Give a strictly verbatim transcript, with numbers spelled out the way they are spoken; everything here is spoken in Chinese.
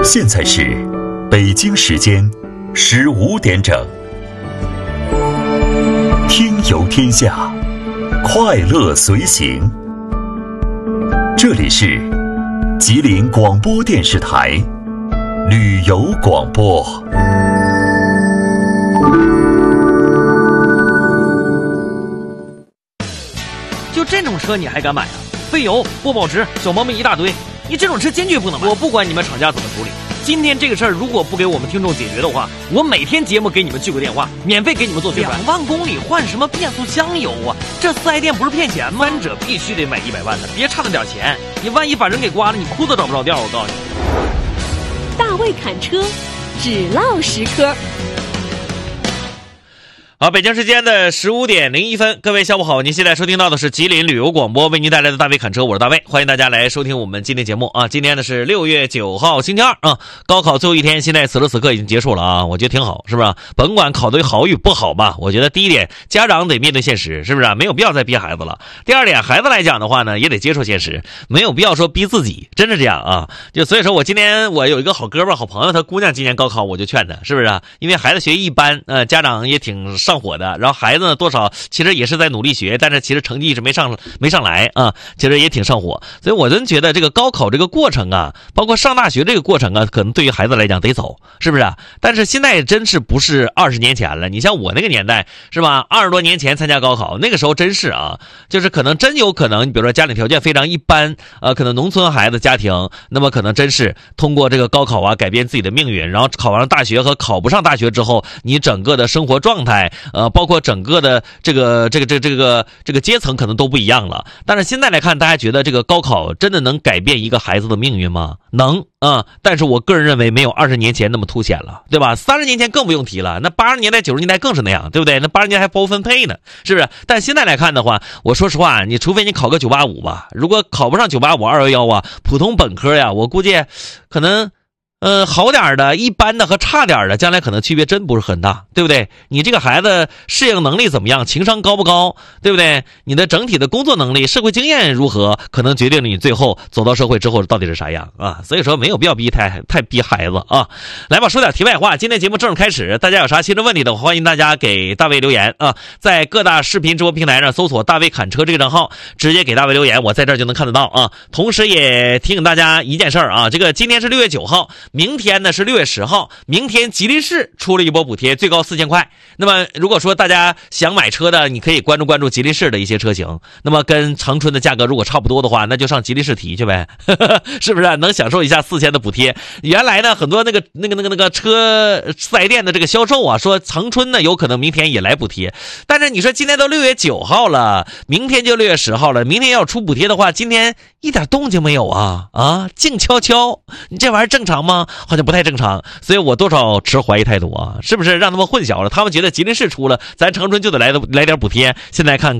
现在是北京时间十五点整。听游天下，快乐随行。这里是吉林广播电视台旅游广播。 就这种车你还敢买啊？费油、不保值，小毛病一大堆，你这种车坚决不能买。我不管你们厂家怎么处理，今天这个事儿如果不给我们听众解决的话，我每天节目给你们聚个电话，免费给你们做宣传。两万公里换什么变速箱油啊？这四 S 店不是骗钱吗？三者必须得买一百万的，别差那点钱，你万一把人给刮了，你裤子找不着调。我告诉你， 大卫侃车，只唠实科。 好，北京时间的十五点零一分，各位下午好，您现在收听到的是吉林旅游广播为您带来的大卫侃车，我是大卫，欢迎大家来收听我们今天节目啊。今天呢是六月九号星期二啊，高考最后一天，现在此时此刻已经结束了啊，我觉得挺好，是不是？甭管考得好与不好吧，我觉得第一点，家长得面对现实，是不是？没有必要再逼孩子了。第二点，孩子来讲的话呢，也得接受现实，没有必要说逼自己，真是这样啊。就所以说我今天我有一个好哥们好朋友，他姑娘今年高考，我就劝他，是不是？因为孩子学一般，呃，家长也挺上火的，然后孩子呢多少其实也是在努力学，但是其实成绩一直没上没上来啊，其实也挺上火。所以我真觉得这个高考这个过程啊，包括上大学这个过程啊，可能对于孩子来讲得走，是不是？但是现在真是不是二十年前了，你像我那个年代是吧？二十多年前参加高考，那个时候真是啊，就是可能真有可能，你比如说家里条件非常一般，呃，可能农村孩子家庭，那么可能真是通过这个高考啊改变自己的命运，然后考完了大学和考不上大学之后，你整个的生活状态，呃，包括整个的这个这个这个这个这个阶层可能都不一样了。但是现在来看，大家觉得这个高考真的能改变一个孩子的命运吗？能啊、嗯，但是我个人认为没有二十年前那么凸显了，对吧？三十年前更不用提了，那八十年代九十年代更是那样，对不对？那八十年代还包分配呢，是不是？但现在来看的话，我说实话，你除非你考个九八五吧，如果考不上九八五、二幺幺啊，普通本科呀，我估计可能呃，好点的、一般的和差点的，将来可能区别真不是很大，对不对？你这个孩子适应能力怎么样，情商高不高，对不对？你的整体的工作能力、社会经验如何，可能决定了你最后走到社会之后到底是啥样啊。所以说没有必要逼太太逼孩子啊。来吧，说点题外话，今天节目正式开始，大家有啥新的问题的话，欢迎大家给大卫留言啊，在各大视频直播平台上搜索大卫侃车这个账号，直接给大卫留言，我在这儿就能看得到啊。同时也提醒大家一件事儿啊，这个今天是六月九号。明天呢是六月十号，明天吉林市出了一波补贴，最高四千块。那么如果说大家想买车的，你可以关注关注吉林市的一些车型，那么跟长春的价格如果差不多的话，那就上吉林市提去呗，是不是？能享受一下四千的补贴。原来呢很多那个那个那个那个车四 S 店的这个销售啊，说长春呢有可能明天也来补贴，但是你说今天都六月九号了，明天就六月十号了，明天要出补贴的话，今天一点动静没有啊啊，静悄悄，你这玩意儿正常吗？好像不太正常，所以我多少持怀疑态度啊，是不是让他们混淆了？他们觉得吉林市出了，咱长春就得来来点补贴，现在看